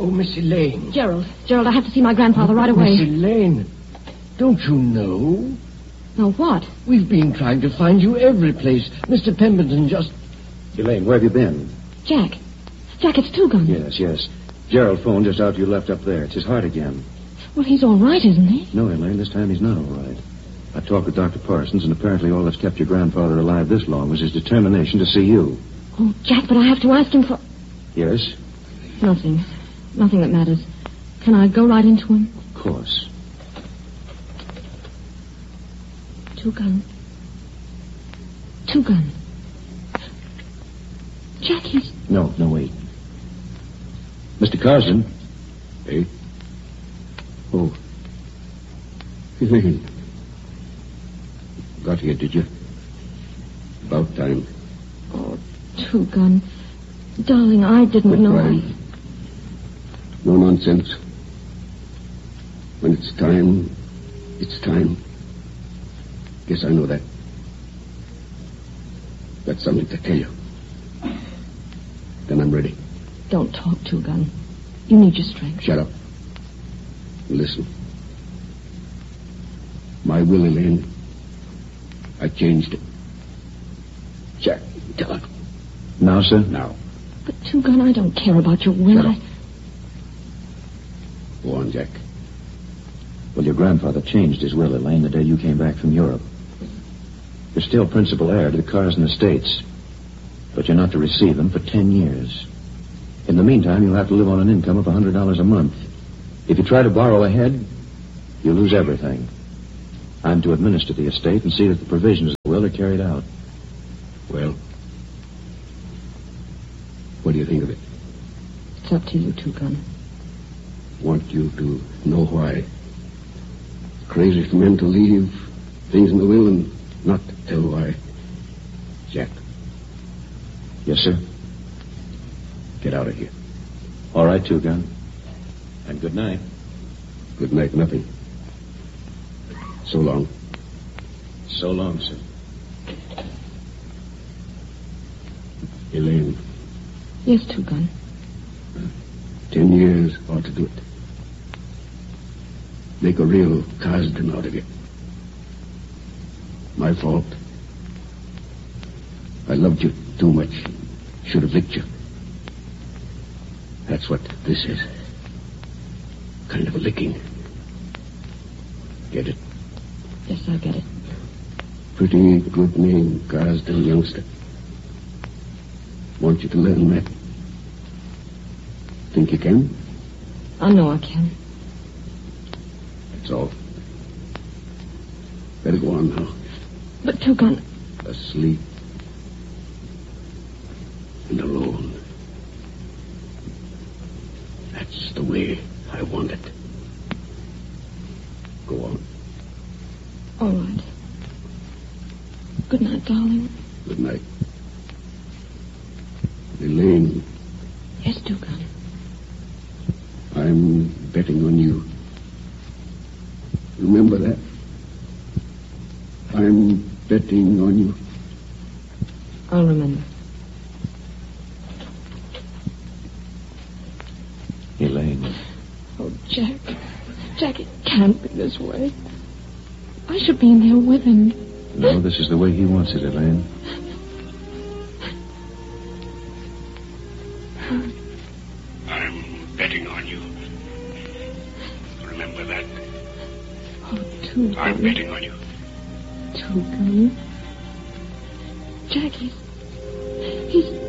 Oh, Miss Elaine. Gerald, I have to see my grandfather right away. Miss Elaine, don't you know? No, what? We've been trying to find you every place. Mr. Pemberton just... Elaine, where have you been? Jack, it's Two-Gun. Yes. Gerald phoned just after you left up there. It's his heart again. Well, he's all right, isn't he? No, Elaine, this time he's not all right. I talked with Dr. Parsons, and apparently all that's kept your grandfather alive this long was his determination to see you. Oh, Jack, but I have to ask him for... Yes? Nothing that matters. Can I go right into him? Of course. Two-Gun. Jack, he's... No, wait. Mr. Carsden? Hey? Oh. Elaine. Got here, did you? About time. Oh, Two-Gun. Darling, I didn't know. Right. No nonsense. When it's time, it's time. Guess I know that. Got something to tell you. Then I'm ready. Don't talk, Two-Gun. You need your strength. Shut up. Listen. My will, Elaine. I changed it. Jack, tell her. Now, sir? Now. But, Two-Gun, I don't care about your will. Shut up. Go on, Jack. Well, your grandfather changed his will, Elaine, the day you came back from Europe. You're still principal heir to the Carsden estates, but you're not to receive them for 10 years. In the meantime, you'll have to live on an income of $100 a month. If you try to borrow ahead, you'll lose everything. I'm to administer the estate and see that the provisions of the will are carried out. Well, what do you think of it? It's up to you, Two-Gun. Want you to know why. Crazy for men to leave things in the will and not tell why. Jack. Yes, sir? Get out of here. All right, Two-Gun. And good night. Good night, nothing. So long. So long, sir. Elaine. Yes, Two-Gun. 10 years ought to do it. Make a real Carsden out of you. My fault. I loved you too much. Should have licked you. That's what this is. Kind of a licking. Get it? Yes, I get it. Pretty good name, Carsden, youngster. Want you to learn that. Think you can? I know I can. That's all. Better go on now. But, Two-Gun... Asleep. And alone. That's the way I want it. Go on. All right. Good night, darling. Good night. Elaine. Yes, Two-Gun. I'm betting on you. Remember that? I'm betting on you. I'll remember. Elaine. Oh, Jack. Jack, it can't be this way. I should be in there with him. No, this is the way he wants it, Elaine. I'm betting on you. Remember that. Oh, Two-Gun. I'm betting on you. Two-Gun. Jack, he's